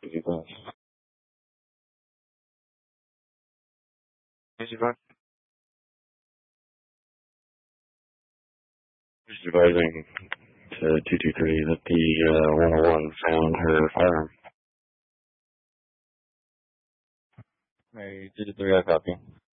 55. 55. Who's advising to 223 that the 101 found her firearm? Hey, 223, I copy.